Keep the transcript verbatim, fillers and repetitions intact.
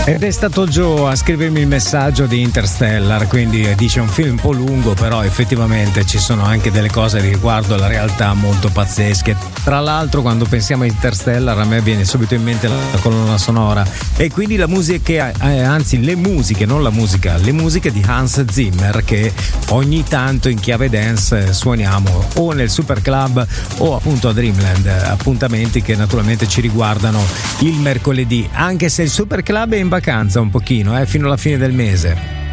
Ed è stato Joe a scrivermi il messaggio di Interstellar, quindi dice un film un po' lungo, però effettivamente ci sono anche delle cose riguardo alla realtà molto pazzesche. Tra l'altro quando pensiamo a Interstellar a me viene subito in mente la colonna sonora e quindi la musica, eh, anzi le musiche, non la musica, le musiche di Hans Zimmer che ogni tanto in chiave dance suoniamo o nel Super Club o appunto a Dreamland, appuntamenti che naturalmente ci riguardano il mercoledì, anche se il Super Club è in vacanza un pochino, eh, fino alla fine del mese.